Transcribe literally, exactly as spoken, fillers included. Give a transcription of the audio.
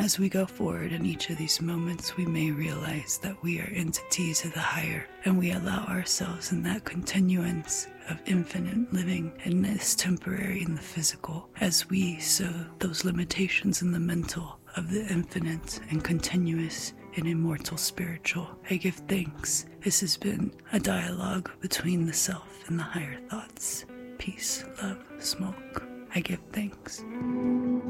as we go forward in each of these moments, we may realize that we are entities of the higher, and we allow ourselves in that continuance of infinite living and this temporary in the physical, as we sow those limitations in the mental of the infinite and continuous and immortal spiritual. I give thanks. This has been a dialogue between the self and the higher thoughts. Peace, love, smoke. I give thanks.